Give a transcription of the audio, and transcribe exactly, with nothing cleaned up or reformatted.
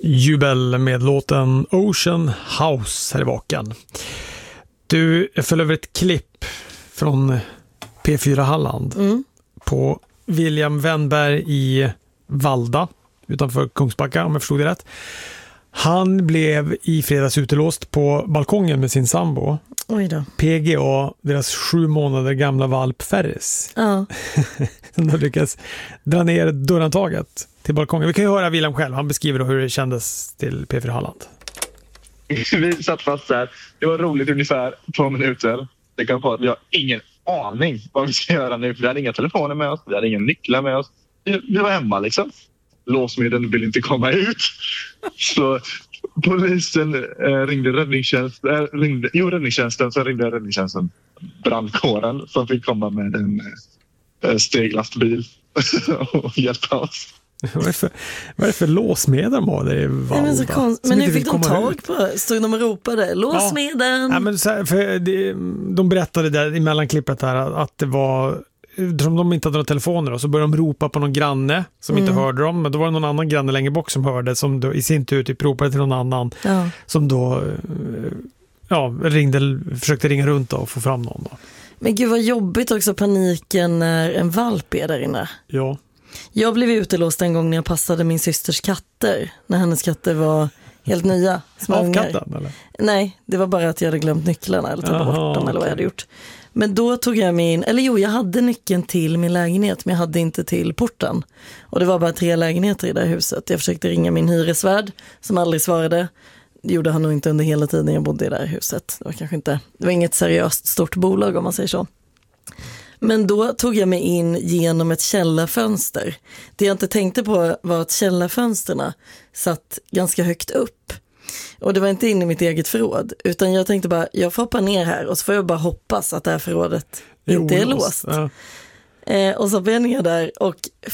Jubel med låten Ocean House här i vaken. Du, jag föll över ett klipp från P fyra Halland mm. på William Wennberg i Valda utanför Kungsbacka, om jag förstod det rätt. Han blev i fredags utelåst på balkongen med sin sambo. Oj då. P G A, deras sju månader gamla valp Ferris. Ja. Som har lyckats dra ner dörrantaget till balkongen. Vi kan ju höra William själv. Han beskriver då hur det kändes till P fyra Halland. Vi satt fast där. Det var roligt ungefär två minuter. Det kan vara att vi har ingen aning vad vi ska göra nu. Vi hade inga telefoner med oss. Vi hade inga nycklar med oss. Vi, vi var hemma liksom. Låsmedlen vill inte komma ut. Så polisen eh, ringde räddningstjänsten. Eh, ringde, jo, räddningstjänsten. Så ringde räddningstjänsten brandkåren som fick komma med en eh, steglastbil och hjälpa oss. Vad är det för, vad är det för låsmedel de har där i Valda? Nej, men så konst... men nu fick de tag ut. På stod de och ropade låsmedlen. Ja. Ja, men så här, för det, de berättade där i mellanklippet här att det var, som de inte hade några telefoner och så började de ropa på någon granne som mm. inte hörde dem, men då var det någon annan granne längre bort som hörde, som då i sin tur typ ropade till någon annan ja. Som då ja, ringde, försökte ringa runt och få fram någon då. Men gud vad jobbigt också, paniken när en valp är där inne. Ja. Jag blev utelåst en gång när jag passade min systers katter. När hennes katter var helt nya. Av katten eller? Nej, det var bara att jag hade glömt nycklarna eller tappat bort dem okay. eller vad jag hade gjort. Men då tog jag min, eller jo, jag hade nyckeln till min lägenhet men jag hade inte till porten. Och det var bara tre lägenheter i det här huset. Jag försökte ringa min hyresvärd som aldrig svarade. Det gjorde han nog inte under hela tiden jag bodde i det här huset. Det var kanske inte, det var inget seriöst stort bolag om man säger så. Men då tog jag mig in genom ett källarfönster. Det jag inte tänkte på var att källarfönsterna satt ganska högt upp. Och det var inte in i mitt eget förråd. Utan jag tänkte bara, jag får hoppa ner här och så får jag bara hoppas att det här förrådet inte är låst. Ja. Eh, och så hoppade jag ner där och